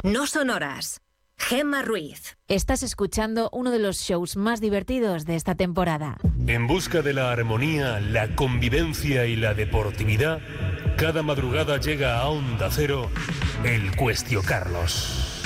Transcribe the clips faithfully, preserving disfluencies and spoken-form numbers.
No sonoras. Gemma Ruiz. Estás escuchando uno de los shows más divertidos de esta temporada. En busca de la armonía, la convivencia y la deportividad, cada madrugada llega a Onda Cero el Cuestio Carlos.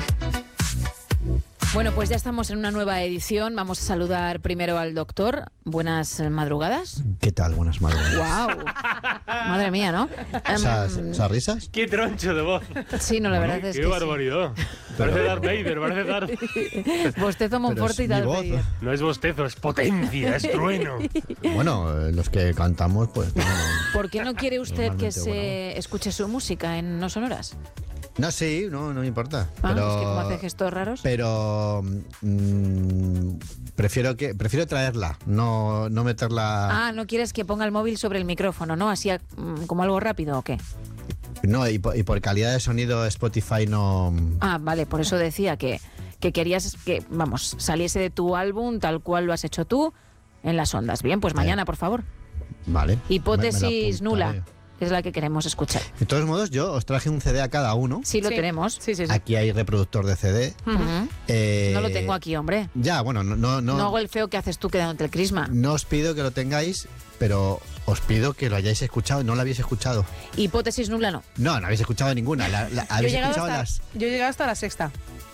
Bueno, pues ya estamos en una nueva edición. Vamos a saludar primero al doctor. Buenas madrugadas. ¿Qué tal? Buenas madrugadas. ¡Wow! Madre mía, ¿no? ¿Esas, Um, esas risas? ¡Qué troncho de voz! Sí, no, la verdad es ¡Qué que barbaridad! Sí. Parece Darth Vader, parece Darth... Bostezo Monforte y Pero es Darth mi voz. Vader. No es bostezo, es potencia, es trueno. Bueno, eh, los que cantamos, pues... No, ¿Por qué no quiere usted que Normalmente, se bueno. escuche su música en No Sonoras? no sí, no, no me importa. Ah, pero, es que como hace gestos raros. Pero... mm, prefiero que prefiero traerla, no, no meterla... Ah, ¿no quieres que ponga el móvil sobre el micrófono, no? Así mm, como algo rápido, ¿o qué? No, y por, y por calidad de sonido Spotify no... Ah, vale, por eso decía que, que querías que, vamos, saliese de tu álbum tal cual lo has hecho tú en las ondas. Bien, pues mañana, por favor. Vale. Hipótesis me- me la nula, apuntaré. es la que queremos escuchar. De todos modos, yo os traje un C D a cada uno. Sí, lo Sí. tenemos. Sí, sí, sí. Aquí hay reproductor de C D. Ujú. Eh, No lo tengo aquí, hombre. Ya, bueno, no, no, No, no, hago el feo que haces tú quedándote el crisma. no os pido que lo tengáis, pero os pido que lo hayáis escuchado. No lo habéis escuchado. Hipótesis nula no. No, no habéis escuchado ninguna. La, la- Yo he, habéis llegado escuchado hasta, las... yo he llegado hasta la sexta.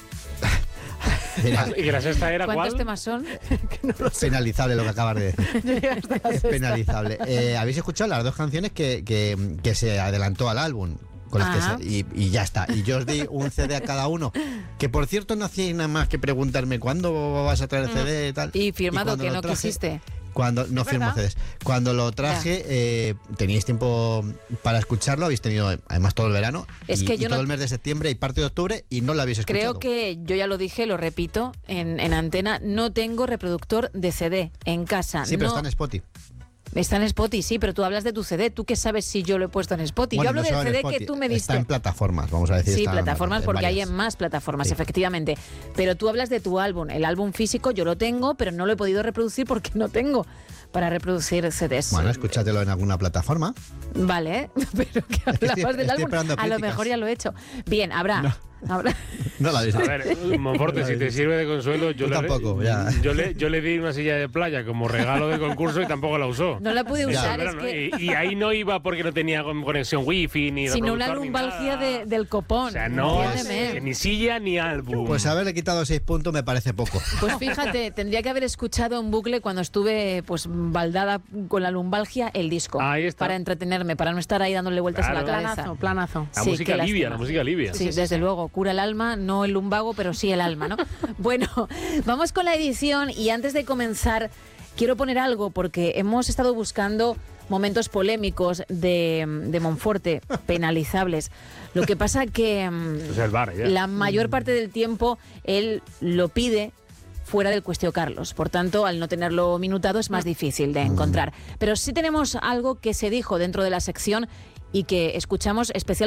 Mira, ¿Y que la sexta era ¿Cuántos cuál? temas son? es penalizable lo que acabas de decir. Yo he llegado hasta la Es sexta. penalizable. Eh, habéis escuchado las dos canciones que, que, que se adelantó al álbum. Con las que Ajá. se- y, y ya está. Y yo os di un C D a cada uno. Que por cierto no hacíais nada más que preguntarme cuándo vas a traer el C D y tal. Y firmado cuando que lo no traje- quisiste. Cuando no ¿Es firmo verdad? C Ds. Cuando lo traje, eh, teníais tiempo para escucharlo, habéis tenido además todo el verano Es y, que y yo todo no- el mes de septiembre y parte de octubre y no lo habéis escuchado. Creo que yo ya lo dije, lo repito, en, en antena, no tengo reproductor de C D en casa. Sí, pero no, está en Spotify. Está en Spotify, sí, pero tú hablas de tu C D. ¿Tú qué sabes si yo lo he puesto en Spotify? Bueno, yo hablo no del solo en C D Spotify, que tú me diste. Está en plataformas, vamos a decir. Sí, está en- plataformas en porque hay varias. en más plataformas, Sí. efectivamente. Pero tú hablas de tu álbum. El álbum físico yo lo tengo, pero no lo he podido reproducir porque no tengo para reproducir C Ds. Bueno, escúchatelo en alguna plataforma. Vale, ¿eh? Pero que hablabas Estoy- del estoy álbum. esperando A lo críticas. mejor ya lo he hecho. Bien, habrá. habrá. No la habéis A ver, Monforte, si te sirve de consuelo, yo, Tú le, tampoco, ya. yo, le, yo le di una silla de playa como regalo de concurso y tampoco la usó. No la pude Ya. usar, Pero es no, que. y, y ahí no iba porque no tenía conexión wifi ni Sino una reproductor ni lumbalgia nada. de- del copón. O sea, no, Entiéndeme. es- ni silla ni álbum. Pues haberle quitado seis puntos me parece poco. Pues fíjate, tendría que haber escuchado en bucle cuando estuve pues baldada con la lumbalgia el disco. Ahí está. Para entretenerme, para no estar ahí dándole vueltas Claro. a la cabeza. Planazo, planazo. la sí, música qué alivia, lástima. la música alivia. Sí, desde luego, cura el alma, no el lumbago, pero sí el alma, ¿no? Bueno, vamos con la edición y antes de comenzar quiero poner algo porque hemos estado buscando momentos polémicos de, de Monforte, penalizables. Lo que pasa que mm, O sea, el bar, ya. la mayor parte del tiempo él lo pide fuera del Cuestio Carlos. Por tanto, al no tenerlo minutado es más difícil de encontrar. Pero sí tenemos algo que se dijo dentro de la sección y que escuchamos especialmente